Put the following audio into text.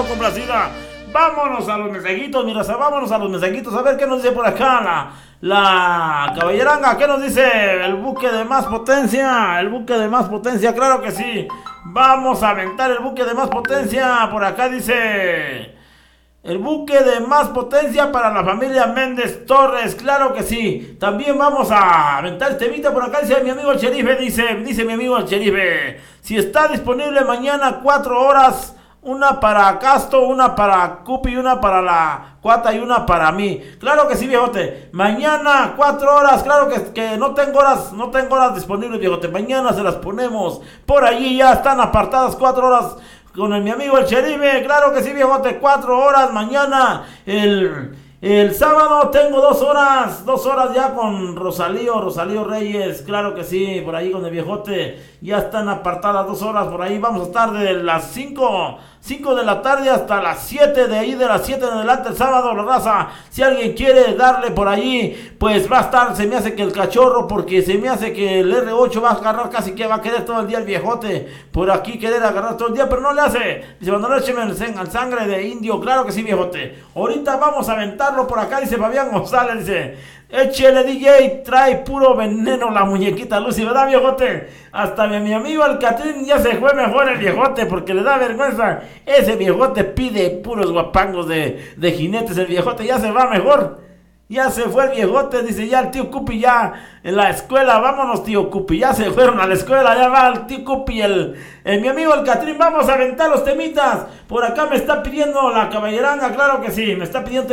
quedó complacida. Vámonos a los mensajitos, mi raza, vámonos a los mensajitos. A ver qué nos dice por acá la caballeranga. ¿Qué nos dice el buque de más potencia? El buque de más potencia, claro que sí. Vamos a aventar el buque de más potencia. Por acá dice... El buque de más potencia para la familia Méndez Torres, claro que sí. También vamos a aventar este temita por acá, dice mi amigo el sherife, dice mi amigo el sherife. Si está disponible mañana 4 horas, una para Casto, una para Cupi, una para la Cuata y una para mí. Claro que sí, viejote. Mañana 4 horas, claro que no tengo horas disponibles, viejote. Mañana se las ponemos. Por allí ya están apartadas 4 horas. Con mi amigo el sherife, claro que sí, viejote, 4 horas mañana. El sábado tengo 2 horas ya con Rosalío Reyes, claro que sí, por ahí con el viejote, ya están apartadas 2 horas, por ahí vamos a estar de las 5 de la tarde hasta las 7, de ahí de las 7 en adelante el sábado, la raza, si alguien quiere darle por allí, pues va a estar, se me hace que el cachorro, porque se me hace que el R8 va a agarrar casi que va a querer todo el día el viejote, por aquí querer agarrar todo el día, pero no le hace, dice, cuando le echen al sangre de indio, claro que sí, viejote, ahorita vamos a aventarlo por acá, dice Fabián González, dice, échele DJ, trae puro veneno la muñequita Lucy, ¿verdad, viejote? Hasta mi amigo el Catrín ya se fue mejor el viejote porque le da vergüenza. Ese viejote pide puros guapangos de jinetes, el viejote ya se va mejor. Ya se fue el viejote, dice ya el tío Cupi ya en la escuela, vámonos tío Cupi, ya se fueron a la escuela, ya va el tío Cupi, mi amigo el Catrín, vamos a aventar los temitas. Por acá me está pidiendo la caballeranga, claro que sí, me está pidiendo